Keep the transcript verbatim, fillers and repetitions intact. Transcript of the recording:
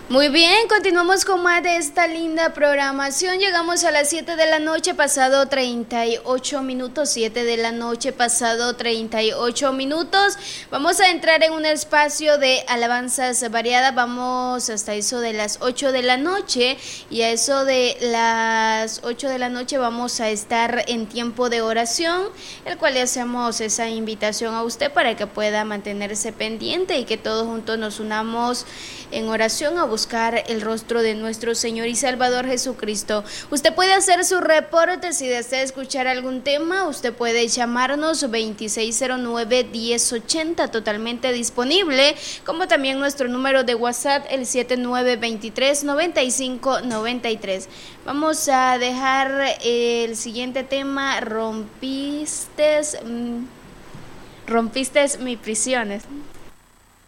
Muy bien, continuamos con más de esta linda programación. Llegamos a las siete de la noche, pasado treinta y ocho minutos. siete de la noche, pasado treinta y ocho minutos. Vamos a entrar en un espacio de alabanzas variadas. Vamos hasta eso de las ocho de la noche. Y a eso de las ocho de la noche vamos a estar en tiempo de oración, el cual le hacemos esa invitación a usted para que pueda mantenerse pendiente y que todos juntos nos unamos en oración a buscar el rostro de nuestro Señor y Salvador Jesucristo. Usted puede hacer su reporte si desea escuchar algún tema. Usted puede llamarnos veintiséis cero nueve, diez ochenta, totalmente disponible, como también nuestro número de WhatsApp, el siete nueve dos tres, nueve cinco nueve tres. Vamos a dejar el siguiente tema, rompiste, rompiste mis prisiones.